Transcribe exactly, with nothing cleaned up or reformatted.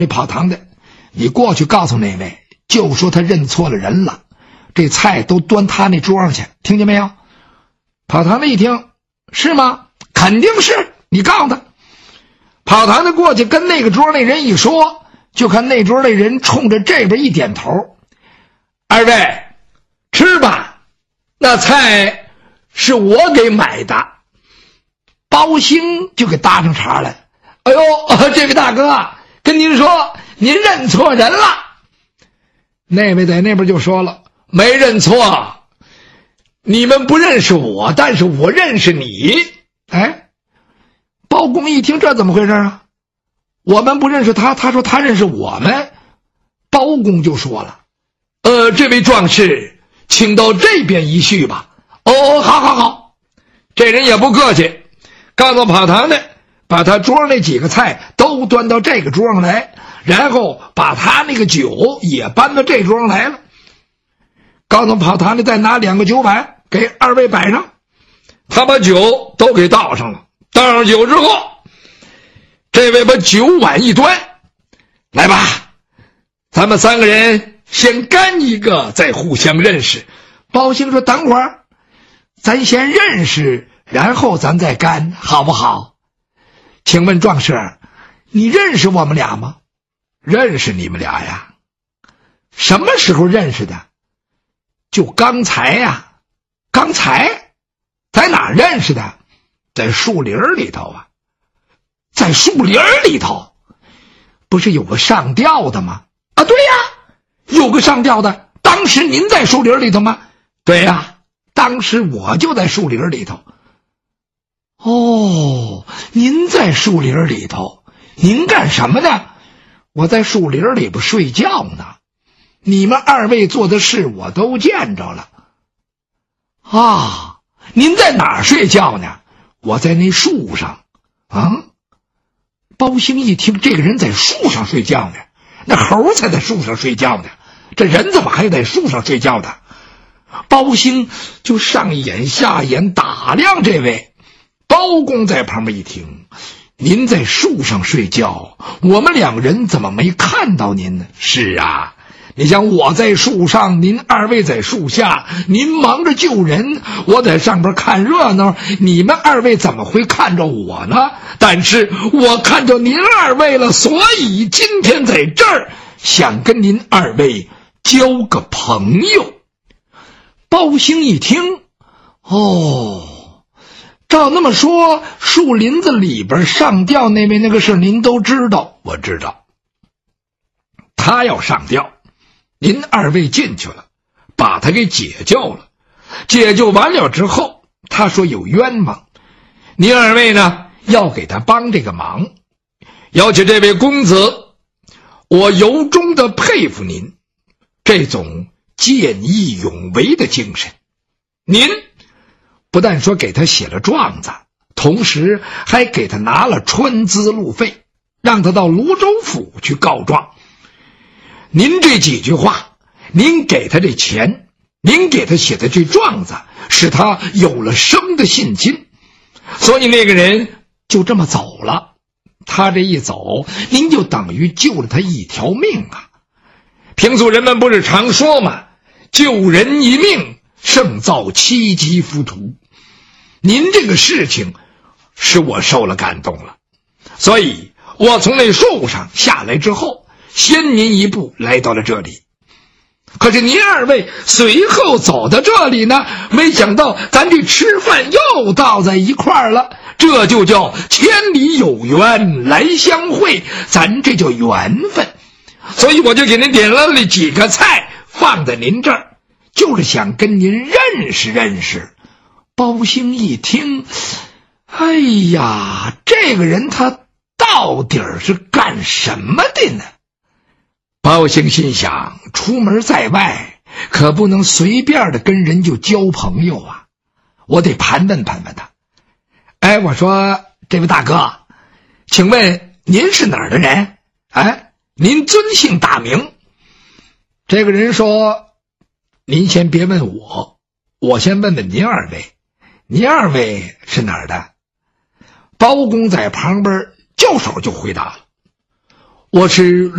那跑堂的，你过去告诉那位，就说他认错了人了，这菜都端他那桌上去，听见没有？跑堂的一听，是吗？肯定是，你告诉他。跑堂的过去跟那个桌那人一说，就看那桌那人冲着这边一点头，二位吃吧，那菜是我给买的。包兴就给搭上茬来，哎呦，这位大哥，跟您说您认错人了。那位在那边就说了，没认错，你们不认识我，但是我认识你。哎，包公一听，这怎么回事啊？我们不认识他，他说他认识我们。包公就说了，呃，这位壮士，请到这边一叙吧。哦，好好好。这人也不客气，告诉跑堂的，把他桌上那几个菜都端到这个桌上来，然后把他那个酒也搬到这桌上来了。告诉跑堂的再拿两个酒碗给二位摆上，他把酒都给倒上了。倒上酒之后，这位把酒碗一端，来吧，咱们三个人先干一个，再互相认识。包兴说，等会儿咱先认识，然后咱再干，好不好？请问壮士，你认识我们俩吗？认识你们俩呀。什么时候认识的？就刚才呀。刚才在哪儿认识的？在树林里头啊。在树林里头不是有个上吊的吗？啊，对呀，有个上吊的。当时您在树林里头吗？对呀，当时我就在树林里头。哦，您在树林里头，您干什么呢？我在树林里边睡觉呢。你们二位做的事我都见着了。啊，您在哪儿睡觉呢？我在那树上。啊，包兴一听，这个人在树上睡觉呢，那猴才在树上睡觉呢，这人怎么还在树上睡觉的？包兴就上眼下眼打量这位。包公在旁边一听，您在树上睡觉，我们两人怎么没看到您呢？是啊，你想我在树上，您二位在树下，您忙着救人，我在上边看热闹，你们二位怎么会看着我呢？但是我看着您二位了，所以今天在这儿想跟您二位交个朋友。包兴一听，哦，照那么说，树林子里边上吊那位那个事您都知道？我知道。他要上吊，您二位进去了，把他给解救了。解救完了之后，他说有冤枉，您二位呢要给他帮这个忙。要求这位公子，我由衷的佩服您这种见义勇为的精神。您不但说给他写了状子，同时还给他拿了川资路费，让他到泸州府去告状。您这几句话，您给他这钱，您给他写的这状子，使他有了生的信心，所以那个人就这么走了。他这一走，您就等于救了他一条命啊。平素人们不是常说吗？救人一命胜造七级浮屠。您这个事情使我受了感动了，所以我从那树上下来之后，先您一步来到了这里。可是您二位随后走到这里呢，没想到咱这吃饭又到在一块儿了，这就叫千里有缘来相会，咱这叫缘分。所以我就给您点了那几个菜放在您这儿，就是想跟您认识认识。包兴一听，哎呀，这个人他到底是干什么的呢？包兴心想，出门在外可不能随便的跟人就交朋友啊，我得盘问盘问他。哎，我说这位大哥，请问您是哪儿的人？哎，您尊姓大名？这个人说，您先别问我，我先问问您二位，您二位是哪儿的？包公在旁边就手就回答了，我是